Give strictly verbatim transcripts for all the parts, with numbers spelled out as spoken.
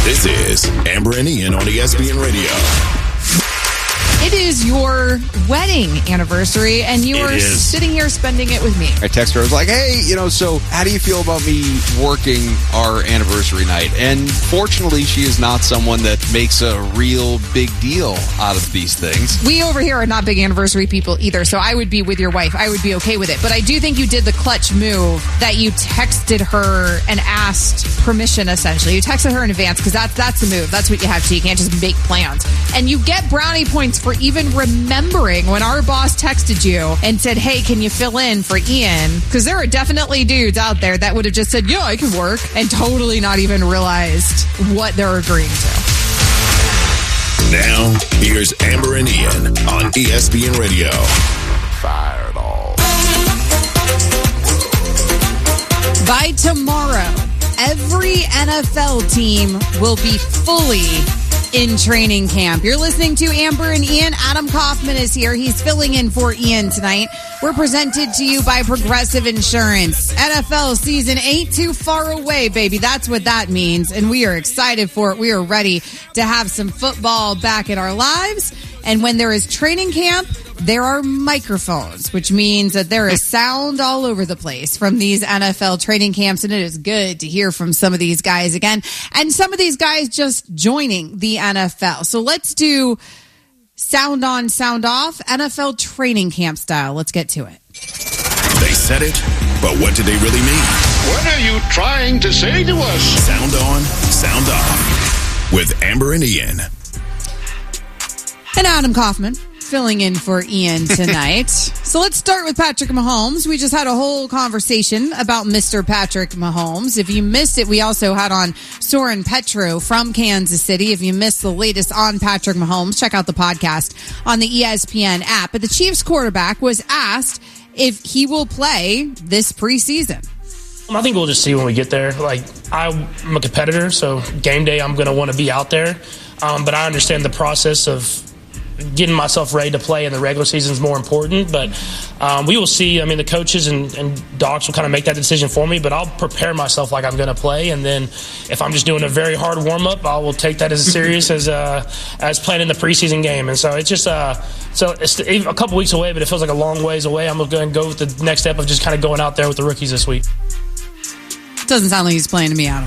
This is Amber and Ian on E S P N Radio. It is your wedding anniversary, and you are sitting here spending it with me. I texted her. I was like, hey, you know, so how do you feel about me working our anniversary night? And fortunately, she is not someone that makes a real big deal out of these things. We over here are not big anniversary people either, so I would be with your wife. I would be okay with it. But I do think you did the clutch move that you texted her and asked permission, essentially. You texted her in advance, because that's, that's the move. That's what you have to. You can't just make plans. And you get brownie points for even remembering when our boss texted you and said, hey, can you fill in for Ian? Because there are definitely dudes out there that would have just said, yeah, I can work, and totally not even realized what they're agreeing to. Now, here's Amber and Ian on E S P N Radio. Fire it all. By tomorrow, every N F L team will be fully in training camp. You're listening to Amber and Ian. Adam Kaufman is here. He's filling in for Ian tonight. We're presented to you by Progressive Insurance. N F L season ain't too far away, baby. That's what that means. And we are excited for it. We are ready to have some football back in our lives. And when there is training camp, there are microphones, which means that there is sound all over the place from these N F L training camps, and it is good to hear from some of these guys again, and some of these guys just joining the N F L. So let's do sound on, sound off, N F L training camp style. Let's get to it. They said it, but what did they really mean? What are you trying to say to us? Sound on, sound off with Amber and Ian. And Adam Kaufman filling in for Ian tonight. So let's start with Patrick Mahomes. We just had a whole conversation about Mister Patrick Mahomes. If you missed it, we also had on Soren Petro from Kansas City. If you missed the latest on Patrick Mahomes, check out the podcast on the E S P N app. But the Chiefs quarterback was asked if he will play this preseason. I think we'll just see when we get there. Like, I'm a competitor, so game day I'm going to want to be out there. Um, but I understand the process of getting myself ready to play in the regular season is more important, but um, we will see. I mean, the coaches and, and docs will kind of make that decision for me, but I'll prepare myself like I'm going to play, and then if I'm just doing a very hard warm-up, I will take that as serious as uh, as playing in the preseason game. And so it's just uh, so it's a couple weeks away, but it feels like a long ways away. I'm going to go with the next step of just kind of going out there with the rookies this week. Doesn't sound like he's playing to me, Adam.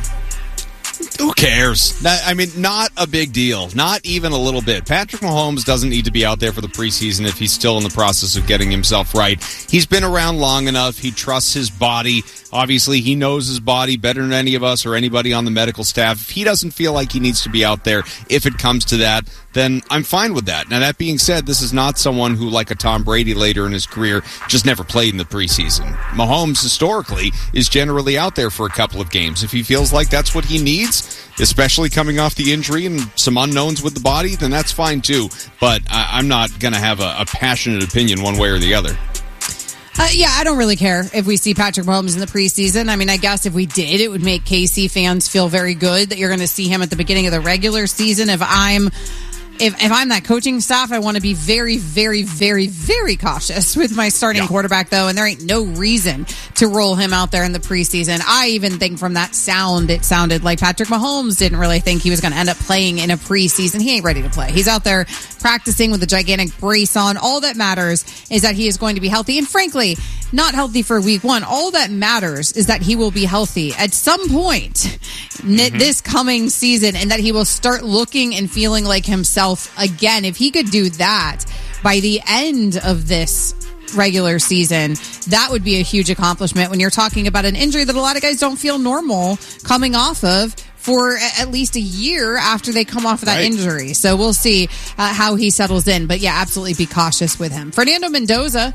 Who cares? I mean, not a big deal. Not even a little bit. Patrick Mahomes doesn't need to be out there for the preseason if he's still in the process of getting himself right. He's been around long enough. He trusts his body. Obviously, he knows his body better than any of us or anybody on the medical staff. If he doesn't feel like he needs to be out there, if it comes to that, then I'm fine with that. Now, that being said, this is not someone who, like a Tom Brady later in his career, just never played in the preseason. Mahomes, historically, is generally out there for a couple of games. If he feels like that's what he needs, especially coming off the injury and some unknowns with the body, then that's fine too. But I- I'm not going to have a-, a passionate opinion one way or the other. Uh, yeah, I don't really care if we see Patrick Mahomes in the preseason. I mean, I guess if we did, it would make K C fans feel very good that you're going to see him at the beginning of the regular season. If I'm If if I'm that coaching staff, I want to be very, very, very, very cautious with my starting yeah. quarterback, though, and there ain't no reason to roll him out there in the preseason. I even think from that sound, it sounded like Patrick Mahomes didn't really think he was going to end up playing in a preseason. He ain't ready to play. He's out there practicing with a gigantic brace on. All that matters is that he is going to be healthy, and frankly, not healthy for week one. All that matters is that he will be healthy at some point mm-hmm. this coming season, and that he will start looking and feeling like himself again. If he could do that by the end of this regular season, that would be a huge accomplishment when you're talking about an injury that a lot of guys don't feel normal coming off of for at least a year after they come off of that right. injury. So we'll see uh, how he settles in. But yeah, absolutely be cautious with him. Fernando Mendoza,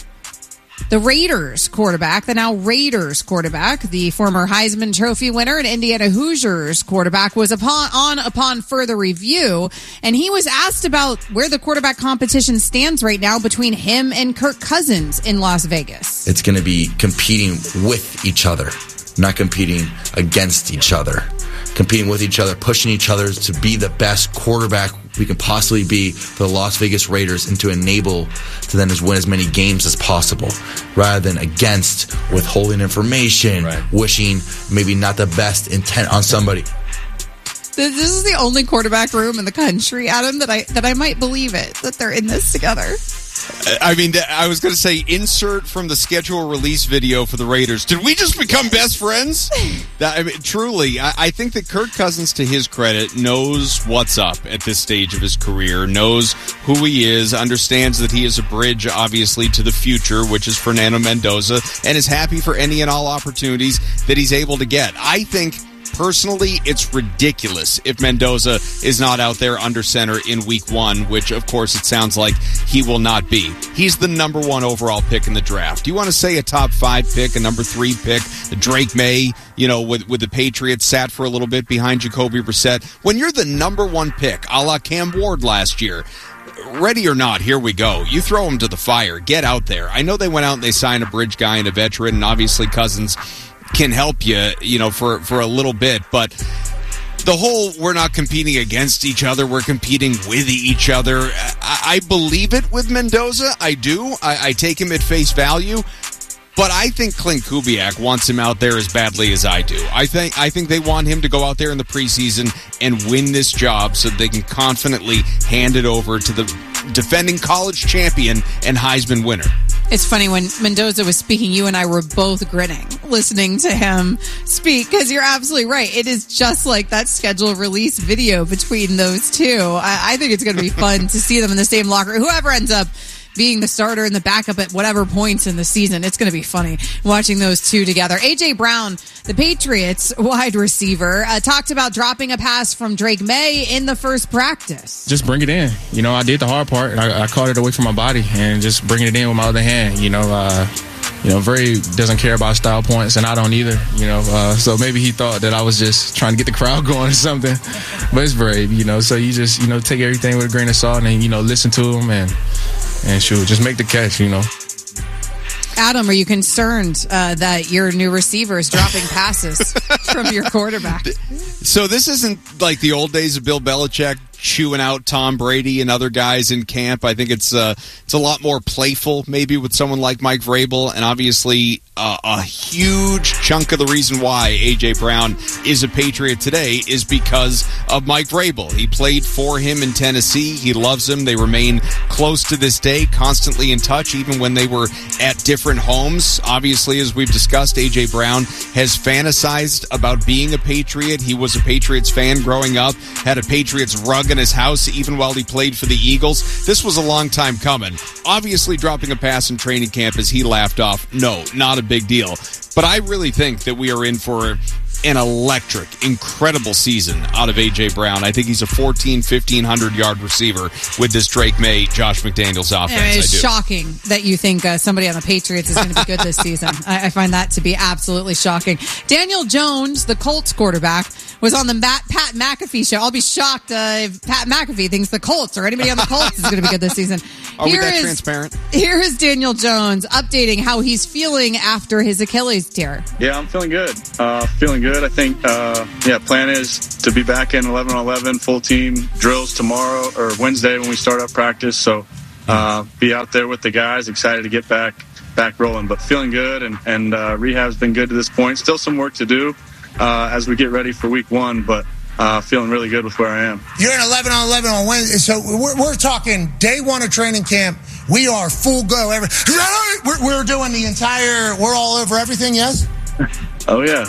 the Raiders quarterback, the now Raiders quarterback, the former Heisman Trophy winner and Indiana Hoosiers quarterback, was upon on upon further review, and he was asked about where the quarterback competition stands right now between him and Kirk Cousins in Las Vegas. It's going to be competing with each other, not competing against each other. Competing with each other, pushing each other to be the best quarterback we can possibly be for the Las Vegas Raiders, and to enable to then win as many games as possible, rather than against, withholding information, right. wishing maybe not the best intent on somebody. This is the only quarterback room in the country, Adam, that I that I might believe it, that they're in this together. I mean, I was going to say, insert from the schedule release video for the Raiders. Did we just become best friends? That, I mean, truly, I, I think that Kirk Cousins, to his credit, knows what's up at this stage of his career, knows who he is, understands that he is a bridge, obviously, to the future, which is Fernando Mendoza, and is happy for any and all opportunities that he's able to get. I think... Personally, it's ridiculous if Mendoza is not out there under center in week one, which, of course, it sounds like he will not be. He's the number one overall pick in the draft. Do you want to say a top five pick, a number three pick, Drake May, you know, with, with the Patriots, sat for a little bit behind Jacoby Brissett? When you're the number one pick, a la Cam Ward last year, ready or not, here we go. You throw him to the fire. Get out there. I know they went out and they signed a bridge guy and a veteran, and obviously Cousins can help you, you know, for, for a little bit. But the whole we're not competing against each other, we're competing with each other, I, I believe it with Mendoza. I do. I, I take him at face value. But I think Clint Kubiak wants him out there as badly as I do. I think I think they want him to go out there in the preseason and win this job so they can confidently hand it over to the defending college champion and Heisman winner. It's funny, when Mendoza was speaking, you and I were both grinning listening to him speak, because you're absolutely right. It is just like that schedule release video between those two. I, I think it's going to be fun to see them in the same locker. Whoever ends up being the starter and the backup at whatever points in the season, it's going to be funny watching those two together. A J. Brown, the Patriots wide receiver, uh, talked about dropping a pass from Drake May in the first practice. Just bring it in. You know, I did the hard part. I, I caught it away from my body and just bringing it in with my other hand. You know, uh, you know, Very doesn't care about style points, and I don't either. You know, uh, so maybe he thought that I was just trying to get the crowd going or something. But it's brave, you know. So you just, you know, take everything with a grain of salt and, you know, listen to him and and shoot, just make the catch, you know. Adam, are you concerned uh, that your new receiver is dropping passes from your quarterback? So this isn't like the old days of Bill Belichick chewing out Tom Brady and other guys in camp. I think it's uh, it's a lot more playful, maybe, with someone like Mike Vrabel, and obviously uh, a huge chunk of the reason why A J. Brown is a Patriot today is because of Mike Vrabel. He played for him in Tennessee. He loves him. They remain close to this day, constantly in touch, even when they were at different homes. Obviously, as we've discussed, A J. Brown has fantasized about being a Patriot. He was a Patriots fan growing up, had a Patriots rug in his house even while he played for the Eagles. This was a long time coming. Obviously, dropping a pass in training camp, as he laughed off, no, not a big deal. But I really think that we are in for an electric, incredible season out of A J. Brown. I think he's a fourteen, fifteen hundred yard receiver with this Drake May, Josh McDaniels offense. I mean, it's I do. shocking that you think uh, somebody on the Patriots is going to be good this season. I, I find that to be absolutely shocking. Daniel Jones, the Colts quarterback, was on the Matt, Pat McAfee show. I'll be shocked uh, if Pat McAfee thinks the Colts or anybody on the Colts is going to be good this season. Are here we that is, transparent? Here is Daniel Jones updating how he's feeling after his Achilles tear. Yeah, I'm feeling good. Uh, feeling good. I think, uh, yeah, plan is to be back in eleven on eleven, full team drills tomorrow or Wednesday when we start up practice. So uh, be out there with the guys, excited to get back back rolling. But feeling good, and, and uh, rehab's been good to this point. Still some work to do uh, as we get ready for week one, but uh, feeling really good with where I am. You're in eleven on eleven on Wednesday, so we're, we're talking day one of training camp. We are full go. Every, we're, we're doing the entire, we're all over everything, yes? Oh, yeah.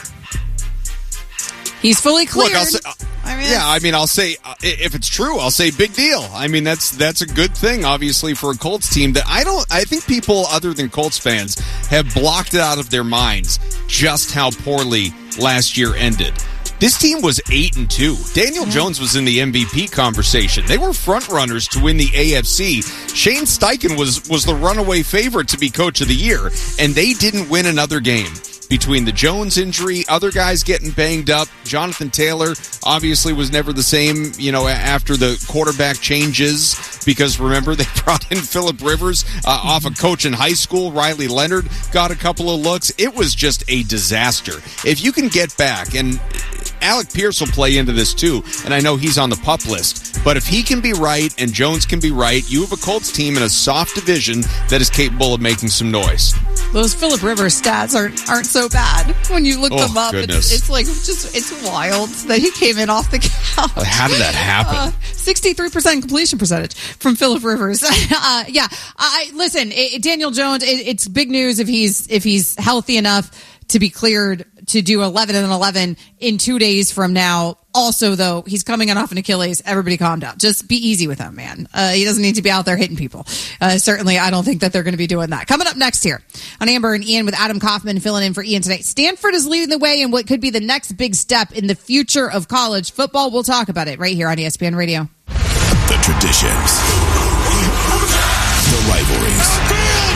He's fully cleared. Look, I'll say, I mean, yeah, I mean, I'll say, uh, if it's true, I'll say big deal. I mean, that's that's a good thing, obviously, for a Colts team that I don't, I think people other than Colts fans have blocked it out of their minds just how poorly last year ended. This team was eight and two. Daniel Jones was in the M V P conversation. They were front runners to win the A F C. Shane Steichen was was the runaway favorite to be coach of the year, and they didn't win another game. Between the Jones injury, other guys getting banged up, Jonathan Taylor obviously was never the same, you know, after the quarterback changes, because remember, they brought in Phillip Rivers uh, off a coach in high school. Riley Leonard got a couple of looks. It was just a disaster. If you can get back, and Alec Pierce will play into this too, and I know he's on the PUP list, but if he can be right and Jones can be right, you have a Colts team in a soft division that is capable of making some noise. those Phillip Rivers stats aren't aren't so bad when you look Oh, them up. goodness. It's, it's like just it's wild that he came in off the couch. How did that happen? Uh, sixty-three percent completion percentage from Phillip Rivers. uh, yeah, I listen. It, Daniel Jones. It, it's big news if he's if he's healthy enough to be cleared to do eleven and eleven in two days from now. Also, though, he's coming on off an Achilles. Everybody calm down. Just be easy with him, man. Uh, he doesn't need to be out there hitting people. Uh, certainly, I don't think that they're going to be doing that. Coming up next here on Amber and Ian with Adam Kaufman filling in for Ian today. Stanford is leading the way in what could be the next big step in the future of college football. We'll talk about it right here on E S P N Radio. The traditions. The rivalries.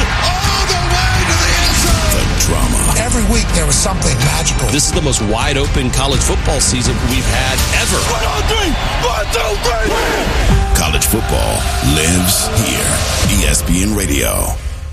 The drama. Every week there was something magical. This is the most wide open college football season we've had ever. One, two, three. One, two, three. College football lives here. E S P N Radio.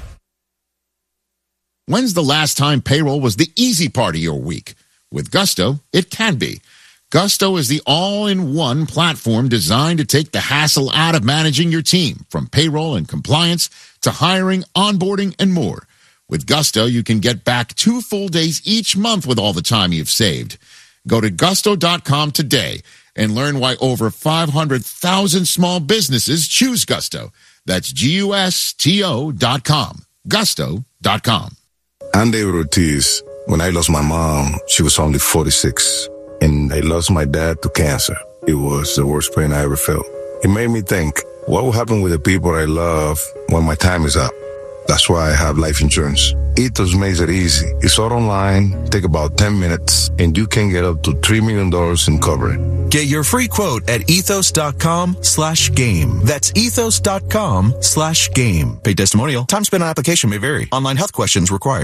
When's the last time payroll was the easy part of your week? With Gusto, it can be. Gusto is the all-in-one platform designed to take the hassle out of managing your team, from payroll and compliance to hiring, onboarding, and more. With Gusto, you can get back two full days each month with all the time you've saved. Go to gusto dot com today and learn why over five hundred thousand small businesses choose Gusto. That's G U S T O dot com. gusto dot com. I'm David Ortiz. When I lost my mom, she was only forty-six. And I lost my dad to cancer. It was the worst pain I ever felt. It made me think, what will happen with the people I love when my time is up? That's why I have life insurance. Ethos makes it easy. It's all online, take about ten minutes, and you can get up to three million dollars in coverage. Get your free quote at ethos dot com slash game. That's ethos dot com slash game. Paid testimonial. Time spent on application may vary. Online health questions required.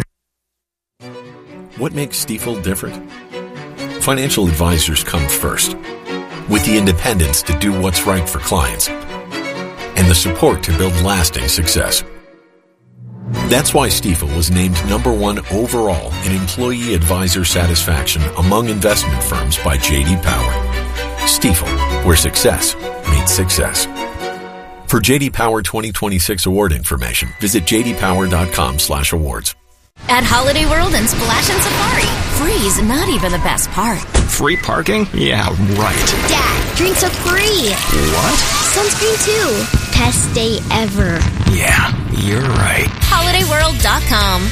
What makes Stifel different? Financial advisors come first, with the independence to do what's right for clients and the support to build lasting success. That's why Stifel was named number one overall in employee advisor satisfaction among investment firms by J D Power. Stifel, where success meets success. For J D Power twenty twenty-six award information, visit j d power dot com slash awards. At Holiday World and Splash and Safari, free's not even the best part. Free parking? Yeah, right. Dad, drinks are free. What? Sunscreen too. Best day ever. Yeah, you're right. holiday world dot com.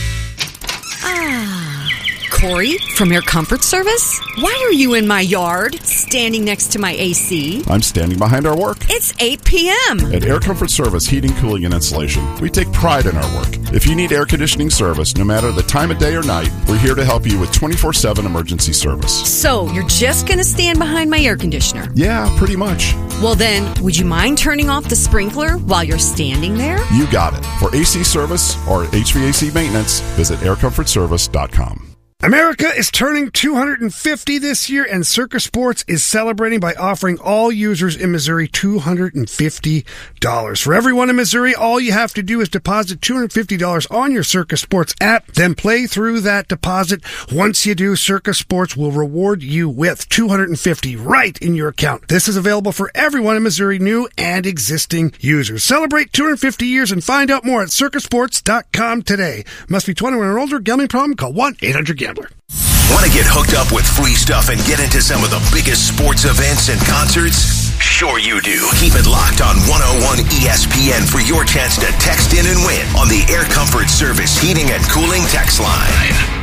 Ah. Corey from Air Comfort Service? Why are you in my yard, standing next to my A C? I'm standing behind our work. It's eight p.m. At Air Comfort Service Heating, Cooling, and Insulation, we take pride in our work. If you need air conditioning service, no matter the time of day or night, we're here to help you with twenty-four seven emergency service. So, you're just going to stand behind my air conditioner? Yeah, pretty much. Well then, would you mind turning off the sprinkler while you're standing there? You got it. For A C service or H V A C maintenance, visit air comfort service dot com. America is turning two hundred fifty this year, and Circa Sports is celebrating by offering all users in Missouri two hundred fifty dollars. For everyone in Missouri, all you have to do is deposit two hundred fifty dollars on your Circa Sports app, then play through that deposit. Once you do, Circa Sports will reward you with two hundred fifty dollars right in your account. This is available for everyone in Missouri, new and existing users. Celebrate two hundred fifty years and find out more at circa sports dot com today. Must be twenty-one or older. Gambling problem? Call one eight hundred gambler. Want to get hooked up with free stuff and get into some of the biggest sports events and concerts? Sure you do. Keep it locked on one oh one E S P N for your chance to text in and win on the Air Comfort Service Heating and Cooling text line.